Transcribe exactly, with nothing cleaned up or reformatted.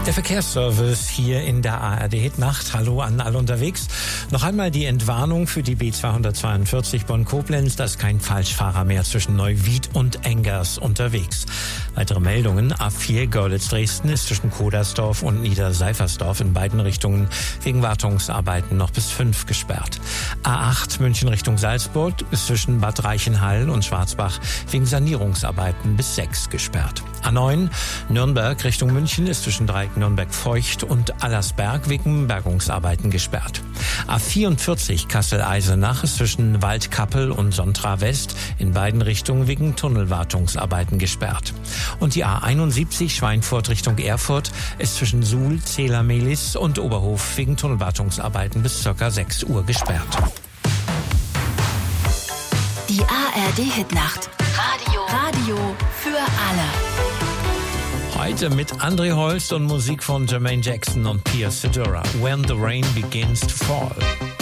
Der Verkehrsservice hier in der A R D-Hitnacht. Hallo an alle unterwegs. Noch einmal die Entwarnung für die B zweihundertzweiundvierzig Bonn-Koblenz. Da ist kein Falschfahrer mehr zwischen Neuwied und Engers unterwegs. Weitere Meldungen. A vier Görlitz-Dresden ist zwischen Kodersdorf und Niederseifersdorf in beiden Richtungen wegen Wartungsarbeiten noch bis fünf gesperrt. A acht München Richtung Salzburg ist zwischen Bad Reichenhall und Schwarzbach wegen Sanierungsarbeiten bis sechs gesperrt. A neun Nürnberg Richtung München ist zwischen Dreieck Nürnberg-Feucht und Allersberg wegen Bergungsarbeiten gesperrt. A vierundvierzig Kassel-Eisenach ist zwischen Waldkappel und Sontra West in beiden Richtungen wegen Tunnelwartungsarbeiten gesperrt. Und die A einundsiebzig Schweinfurt Richtung Erfurt ist zwischen Suhl, Zehler-Mehlis und Oberhof wegen Tunnelwartungsarbeiten bis ca. sechs Uhr gesperrt. Die A R D-Hitnacht. Radio. Radio für alle. Heute mit André Holst und Musik von Jermaine Jackson und Pia Sedura. When the Rain Begins to Fall.